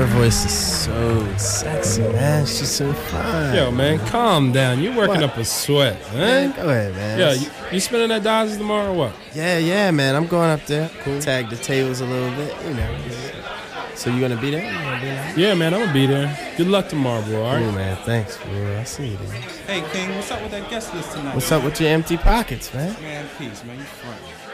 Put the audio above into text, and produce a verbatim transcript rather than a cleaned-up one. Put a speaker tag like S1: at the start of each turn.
S1: voice is so sexy, man. She's so fine.
S2: Yo, man, calm down. You're working
S1: What?
S2: up a sweat, man.
S1: Man, go ahead, man.
S2: Yeah, you, you spinning that Dodgers tomorrow or what?
S1: Yeah, yeah, man. I'm going up there. Cool. Tag the tables a little bit, you know. So you gonna be there? You gonna be there?
S2: Yeah, man, I'm gonna be there. Good luck tomorrow, bro. All right.
S1: Cool, man. Thanks, bro. I see you, dude.
S3: Hey, King, what's up with that guest list tonight?
S1: What's up with your empty pockets, man?
S3: Man, peace, man. You front.